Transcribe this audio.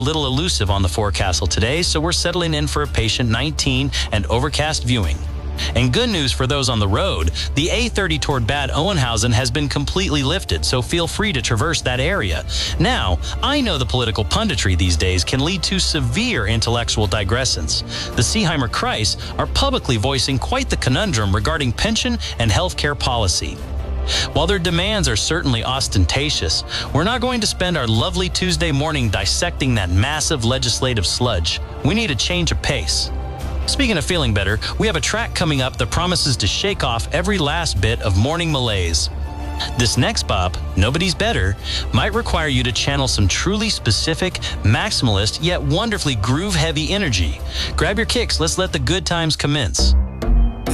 little elusive on the forecastle today, so we're settling in for a patient 19 and overcast viewing. And good news for those on the road, the A30 toward Bad Oeynhausen has been completely lifted, so feel free to traverse that area. Now, I know the political punditry these days can lead to severe intellectual digressance. The Seeheimer Kreis are publicly voicing quite the conundrum regarding pension and healthcare policy. While their demands are certainly ostentatious, we're not going to spend our lovely Tuesday morning dissecting that massive legislative sludge. We need a change of pace. Speaking of feeling better, we have a track coming up that promises to shake off every last bit of morning malaise. This next bop, Nobody's Better, might require you to channel some truly specific, maximalist, yet wonderfully groove-heavy energy. Grab your kicks, let's let the good times commence.